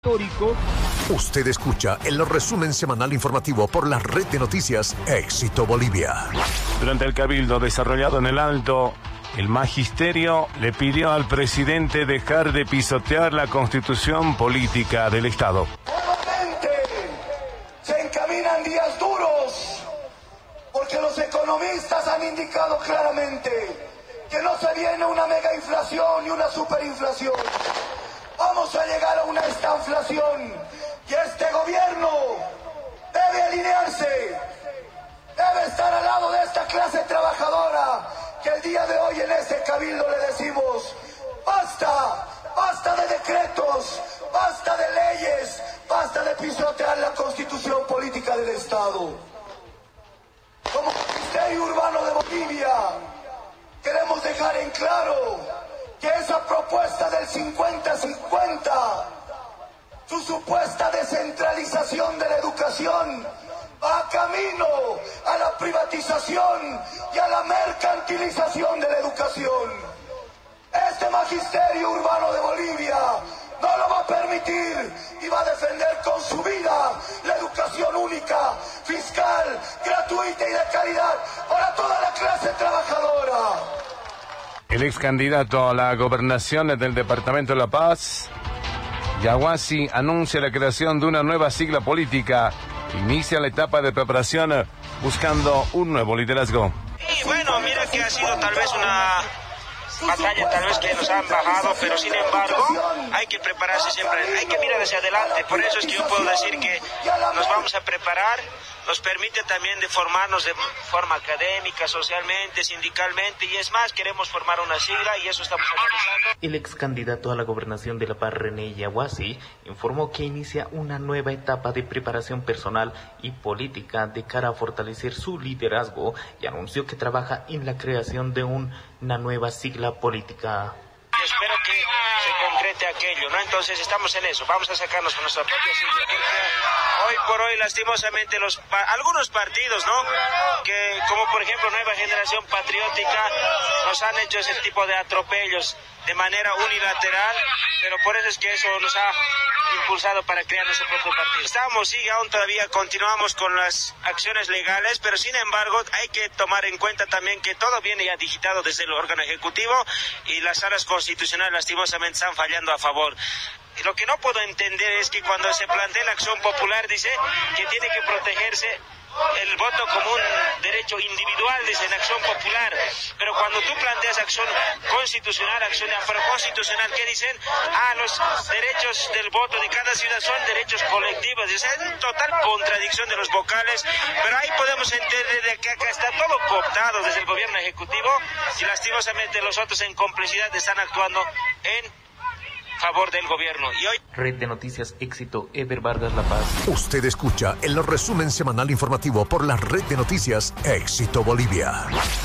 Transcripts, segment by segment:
Histórico. Usted escucha el resumen semanal informativo por la red de noticias Éxito Bolivia. Durante el cabildo desarrollado en el Alto, el magisterio le pidió al presidente dejar de pisotear la constitución política del Estado. Nuevamente se encaminan días duros, porque los economistas han indicado claramente que no se viene una mega inflación ni una superinflación. Vamos a llegar a una estanflación y este gobierno debe alinearse, debe estar al lado de esta clase trabajadora que el día de hoy en este cabildo le decimos: basta, basta de decretos, basta de leyes, basta de pisotear la constitución política del Estado. Como Ministerio Urbano de Bolivia queremos dejar en claro que esa propuesta del 50-50, su supuesta descentralización de la educación, va camino a la privatización y a la mercantilización de la educación. Este Magisterio Urbano de Bolivia no lo va a permitir y va a defender con su vida la educación única, fiscal, gratuita y de calidad para toda la clase trabajadora. El ex candidato a la gobernación del departamento de La Paz, Yaguasi, anuncia la creación de una nueva sigla política. Inicia la etapa de preparación buscando un nuevo liderazgo. Y bueno, mira que ha sido tal vez una batalla tal vez que nos han bajado, pero sin embargo hay que prepararse siempre, hay que mirar hacia adelante. Por eso es que yo puedo decir que nos vamos a preparar, nos permite también de formarnos de forma académica, socialmente, sindicalmente, y es más, queremos formar una sigla y eso estamos analizando. El ex candidato a la gobernación de La Paz, René Yaguasi, informó que inicia una nueva etapa de preparación personal y política de cara a fortalecer su liderazgo y anunció que trabaja en la creación de una nueva sigla política. Y espero que se concrete aquello, ¿no? Entonces estamos en eso, vamos a sacarnos con nuestra propia sigla, porque hoy por hoy lastimosamente algunos partidos, ¿no? Que como por ejemplo Nueva Generación Patriótica nos han hecho ese tipo de atropellos de manera unilateral, pero por eso es que eso nos ha impulsado para crear nuestro propio partido. Aún todavía continuamos con las acciones legales, pero sin embargo hay que tomar en cuenta también que todo viene ya digitado desde el órgano ejecutivo y las salas constitucionales lastimosamente están fallando a favor. Y lo que no puedo entender es que cuando se plantea la acción popular dice que tiene que protegerse el voto como un derecho individual, dice en acción popular, pero cuando tú planteas acción constitucional, acción de amparo constitucional, ¿qué dicen? Los derechos del voto de cada ciudad son derechos colectivos. Es una total contradicción de los vocales, pero ahí podemos entender de que acá está todo cooptado desde el gobierno ejecutivo y lastimosamente los otros en complicidad están actuando en favor del gobierno. Y hoy... Red de Noticias Éxito, Ever Vargas, La Paz. Usted escucha el resumen semanal informativo por la red de noticias Éxito Bolivia.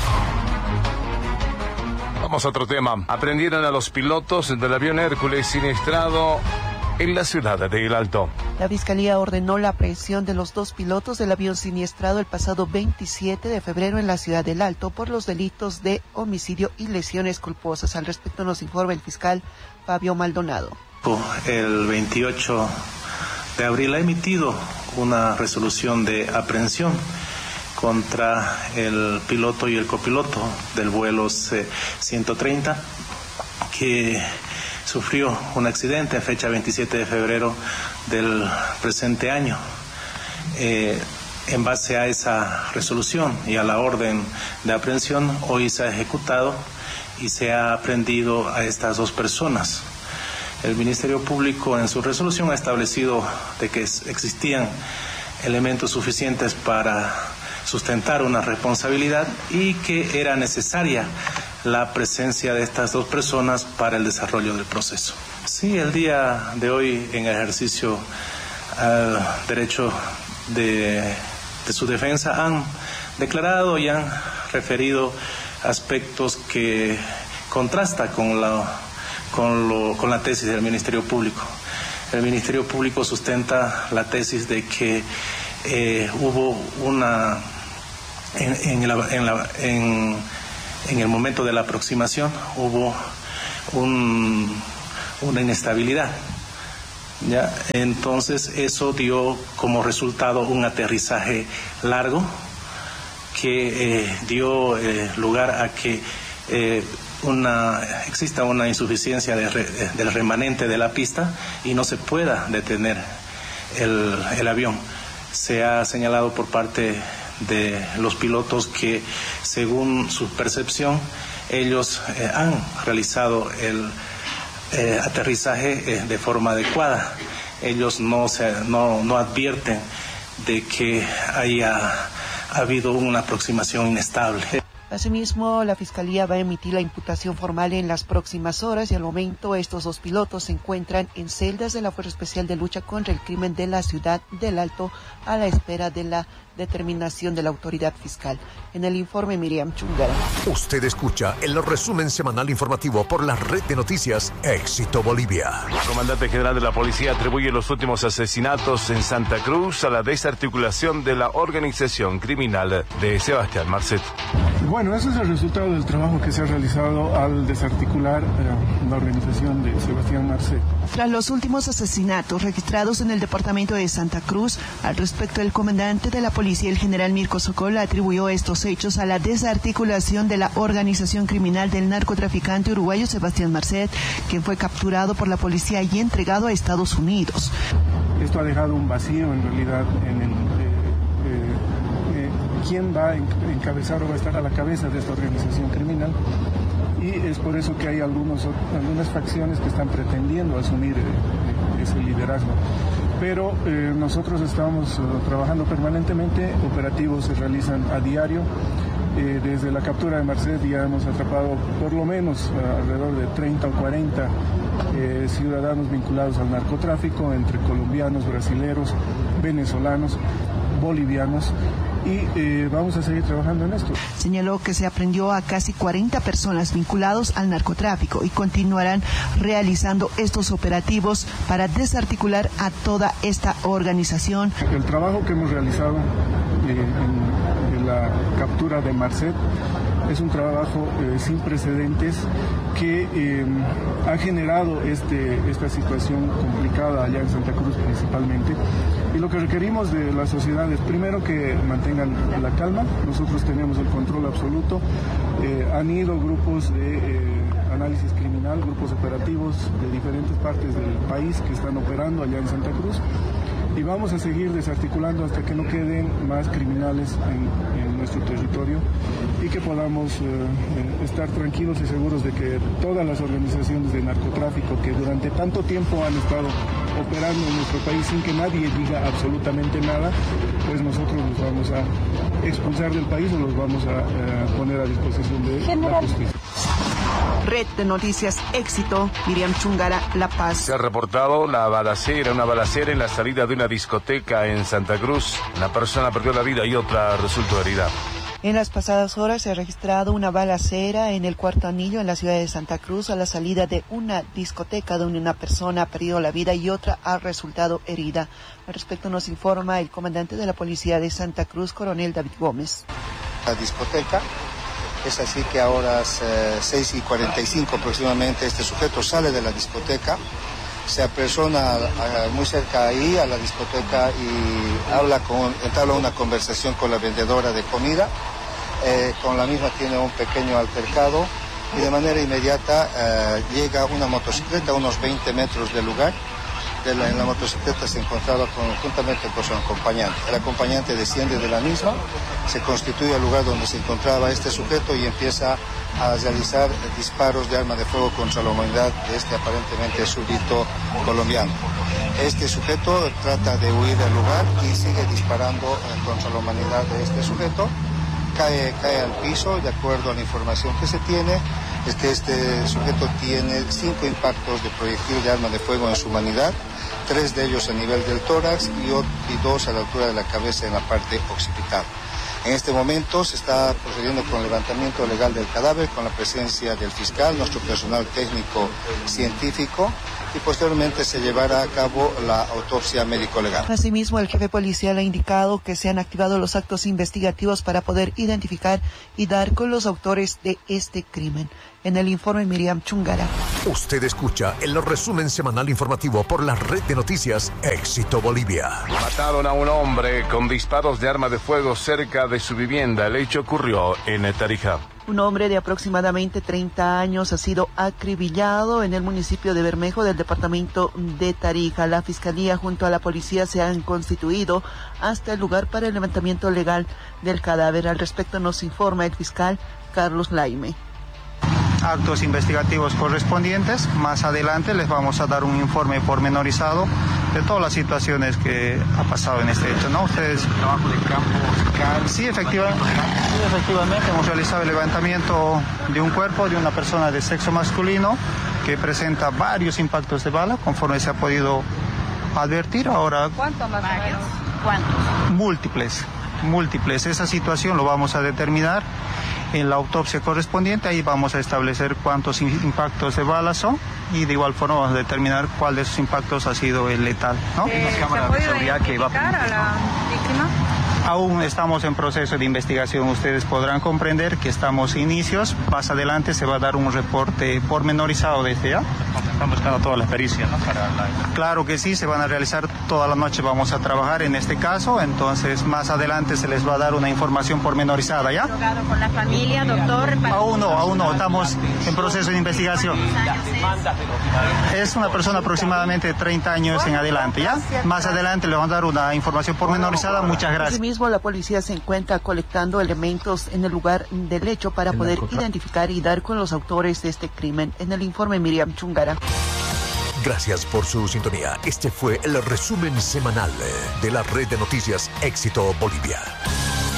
Vamos a otro tema. Aprendieron a los pilotos del avión Hércules siniestrado en la ciudad de El Alto. La Fiscalía ordenó la aprehensión de los 2 pilotos del avión siniestrado el pasado 27 de febrero en la ciudad del Alto por los delitos de homicidio y lesiones culposas. Al respecto nos informa el fiscal Fabio Maldonado. El 28 de abril ha emitido una resolución de aprehensión contra el piloto y el copiloto del vuelo C-130 que sufrió un accidente a fecha 27 de febrero del presente año. En base a esa resolución y a la orden de aprehensión, hoy se ha ejecutado y se ha aprehendido a estas 2 personas. El Ministerio Público en su resolución ha establecido de que existían elementos suficientes para sustentar una responsabilidad y que era necesaria la presencia de estas 2 personas para el desarrollo del proceso. Sí, el día de hoy, en ejercicio al derecho de su defensa, han declarado y han referido aspectos que contrasta con la tesis del Ministerio Público. El Ministerio Público sustenta la tesis de que hubo una en el momento de la aproximación hubo una inestabilidad ¿ya? Entonces eso dio como resultado un aterrizaje largo que dio lugar a que exista una insuficiencia del remanente de la pista y no se pueda detener el avión. Se ha señalado por parte de los pilotos que, según su percepción, ellos han realizado el aterrizaje de forma adecuada. Ellos no advierten de que haya habido una aproximación inestable. Asimismo, la Fiscalía va a emitir la imputación formal en las próximas horas y al momento estos dos pilotos se encuentran en celdas de la Fuerza Especial de Lucha contra el Crimen de la Ciudad del Alto a la espera de la determinación de la autoridad fiscal. En el informe, Miriam Chungara. Usted escucha el resumen semanal informativo por la red de noticias Éxito Bolivia. El comandante general de la policía atribuye los últimos asesinatos en Santa Cruz a la desarticulación de la organización criminal de Sebastián Marcet. Bueno, ese es el resultado del trabajo que se ha realizado al desarticular la organización de Sebastián Marcet. Tras los últimos asesinatos registrados en el departamento de Santa Cruz, al respecto el comandante de la policía, el general Mirko Sokol, atribuyó estos hechos a la desarticulación de la organización criminal del narcotraficante uruguayo Sebastián Marcet, quien fue capturado por la policía y entregado a Estados Unidos. Esto ha dejado un vacío en realidad en el quién va a encabezar o va a estar a la cabeza de esta organización criminal, y es por eso que hay algunas facciones que están pretendiendo asumir ese liderazgo. Pero nosotros estamos trabajando permanentemente, operativos se realizan a diario. Desde la captura de Marcet ya hemos atrapado por lo menos alrededor de 30 o 40 ciudadanos vinculados al narcotráfico, entre colombianos, brasileros, venezolanos, bolivianos, y vamos a seguir trabajando en esto. Señaló que se aprendió a casi 40 personas vinculados al narcotráfico y continuarán realizando estos operativos para desarticular a toda esta organización. El trabajo que hemos realizado en la captura de Marcet es un trabajo sin precedentes que ha generado esta situación complicada allá en Santa Cruz principalmente. Y lo que requerimos de la sociedad es primero que mantengan la calma. Nosotros tenemos el control absoluto. Han ido grupos de análisis criminal, grupos operativos de diferentes partes del país que están operando allá en Santa Cruz. Y vamos a seguir desarticulando hasta que no queden más criminales en nuestro territorio y que podamos estar tranquilos y seguros de que todas las organizaciones de narcotráfico que durante tanto tiempo han estado operando en nuestro país sin que nadie diga absolutamente nada, pues nosotros los vamos a expulsar del país o los vamos a poner a disposición de la justicia. Red de Noticias Éxito, Miriam Chungara, La Paz. Se ha reportado una balacera en la salida de una discoteca en Santa Cruz. Una persona perdió la vida y otra resultó herida. En las pasadas horas se ha registrado una balacera en el Cuarto Anillo, en la ciudad de Santa Cruz, a la salida de una discoteca donde una persona ha perdido la vida y otra ha resultado herida. Al respecto nos informa el comandante de la policía de Santa Cruz, coronel David Gómez. La discoteca. Es así que a horas 6:45 aproximadamente este sujeto sale de la discoteca, se apersona muy cerca ahí a la discoteca y entabla una conversación con la vendedora de comida. Con la misma tiene un pequeño altercado y de manera inmediata llega una motocicleta a unos 20 metros del lugar. En la motocicleta se encontraba juntamente con su acompañante. El acompañante desciende de la misma, se constituye el lugar donde se encontraba este sujeto y empieza a realizar disparos de arma de fuego contra la humanidad de este aparentemente súbdito colombiano. Este sujeto trata de huir del lugar y sigue disparando contra la humanidad de este sujeto. Cae al piso, de acuerdo a la información que se tiene, es que este sujeto tiene 5 impactos de proyectil de arma de fuego en su humanidad, 3 de ellos a nivel del tórax y 2 a la altura de la cabeza en la parte occipital. En este momento se está procediendo con el levantamiento legal del cadáver con la presencia del fiscal, nuestro personal técnico científico, y posteriormente se llevará a cabo la autopsia médico-legal. Asimismo, el jefe policial ha indicado que se han activado los actos investigativos para poder identificar y dar con los autores de este crimen. En el informe, Miriam Chungara. Usted escucha el resumen semanal informativo por la red de noticias Éxito Bolivia. Mataron a un hombre con disparos de arma de fuego cerca de su vivienda. El hecho ocurrió en Tarija. Un hombre de aproximadamente 30 años ha sido acribillado en el municipio de Bermejo del departamento de Tarija. La fiscalía junto a la policía se han constituido hasta el lugar para el levantamiento legal del cadáver. Al respecto nos informa el fiscal Carlos Laime. Actos investigativos correspondientes. Más adelante les vamos a dar un informe pormenorizado de todas las situaciones que ha pasado en este hecho, ¿no? Ustedes... ¿Trabajo de campo? Sí, efectivamente hemos realizado el levantamiento de un cuerpo de una persona de sexo masculino que presenta varios impactos de bala, conforme se ha podido advertir. Ahora... ¿Cuántos más o menos? ¿Cuántos? Múltiples. Esa situación lo vamos a determinar en la autopsia correspondiente. Ahí vamos a establecer cuántos impactos de bala son y de igual forma vamos a determinar cuál de esos impactos ha sido el letal, ¿no? ¿Se ha podido identificar a la víctima? Aún estamos en proceso de investigación. Ustedes podrán comprender que estamos inicios. Más adelante se va a dar un reporte pormenorizado desde ya. Están buscando todas las pericias, ¿no? Claro que sí, se van a realizar toda la noche. Vamos a trabajar en este caso. Entonces, más adelante se les va a dar una información pormenorizada, ¿ya? ¿Dialogado con la familia, doctor? Aún no. Estamos en proceso de investigación. Es una persona aproximadamente de 30 años en adelante, ¿ya? Más adelante le vamos a dar una información pormenorizada. Muchas gracias. Asimismo, la policía se encuentra colectando elementos en el lugar del hecho para poder identificar y dar con los autores de este crimen. En el informe, Miriam Chungara. Gracias por su sintonía. Este fue el resumen semanal de la red de noticias Éxito Bolivia.